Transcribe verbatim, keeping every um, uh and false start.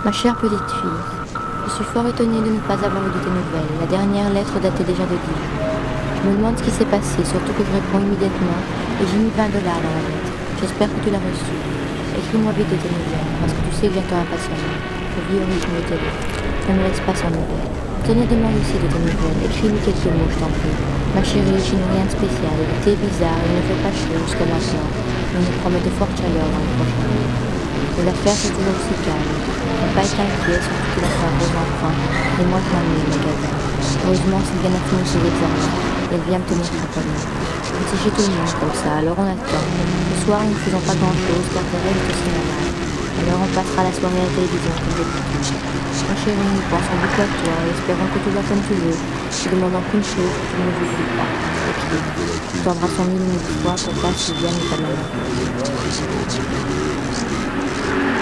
Ma chère petite fille, je suis fort étonnée de ne pas avoir eu de tes nouvelles. La dernière lettre datait déjà de Dijon. Je me demande ce qui s'est passé, surtout que je réponds immédiatement et j'ai mis vingt dollars dans la lettre. J'espère que tu l'as reçue. Écris-moi vite de tes nouvelles, parce que tu sais que j'attends impatiemment. Je vis au rythme de télé. Ne me laisse pas sans nouvelles. Tenez, demande aussi de tes nouvelles. Écris-lui quelques mots, je t'en prie. Ma chérie, je n'ai rien de spécial. L'été est bizarre, il ne fait pas chaud jusqu'à maintenant. Mais il nous promet de fortes chaleurs dans les prochains jours. Mais l'affaire c'est toujours aussi calme. Ne pas être inquiet, surtout qu'il va faire vos enfants. Et moi je m'ennuie au magasin. Heureusement, Sylviane a fini ses examens. Et elle vient me tenir compagnie. On s'est chez tout le monde comme ça, alors on attend. Ce soir, nous ne faisons pas grand chose car Thérèse est au cinéma. Alors on passera la soirée à la télévision comme d'habitude. Ma chérie, nous pensons beaucoup à toi et espérons que tout va comme tu veux. Je demandons qu'une chose, que tu ne nous oublies pas. Écris. Nous t'embrassons mille et mille fois pour ta Sylviane et ta maman.